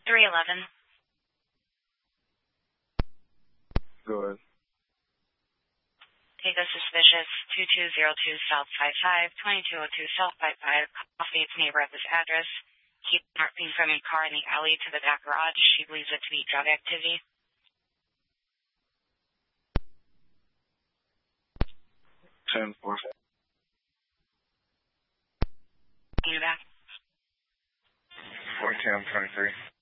311. Go ahead. Take a suspicious 2202 South 55, 2202 South 55, coffee its neighbor at this address. Keep marking from a car in the alley to the back garage. She believes it to be drug activity. 10-4. You back? 14, 23.